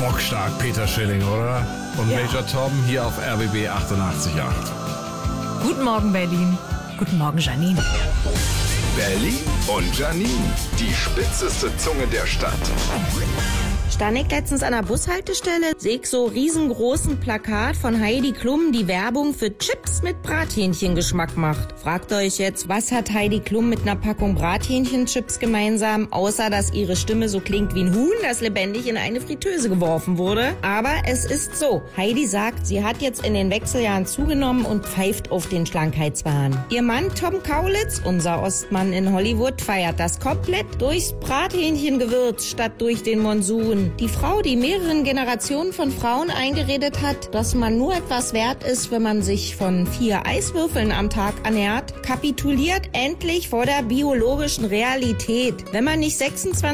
bockstark, Peter Schilling, oder? Und Ja. Major Tom hier auf RBB 88.8. Guten Morgen, Berlin. Guten Morgen, Janine. Berlin und Janine, die spitzeste Zunge der Stadt. Stand ich letztens an der Bushaltestelle, seh ich so riesengroßen Plakat von Heidi Klum, die Werbung für Chips mit Brathähnchengeschmack macht. Fragt euch jetzt, was hat Heidi Klum mit einer Packung Brathähnchenchips gemeinsam, außer dass ihre Stimme so klingt wie ein Huhn, das lebendig in eine Fritteuse geworfen wurde? Aber es ist so. Heidi sagt, sie hat jetzt in den Wechseljahren zugenommen und pfeift auf den Schlankheitswahn. Ihr Mann Tom Kaulitz, unser Ostmann in Hollywood, feiert das komplett durchs Brathähnchengewürz statt durch den Monsun. Die Frau, die mehreren Generationen von Frauen eingeredet hat, dass man nur etwas wert ist, wenn man sich von 4 Eiswürfeln am Tag ernährt, kapituliert endlich vor der biologischen Realität. Wenn man nicht 26